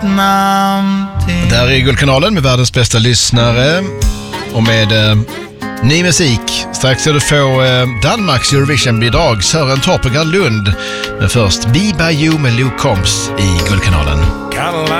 Där är Guldkanalen med världens bästa lyssnare och med ny musik. Strax ska du få Danmarks Eurovision-bidrag, Søren Torp och Lund. Men först Be By You med Luke Combs i Guldkanalen.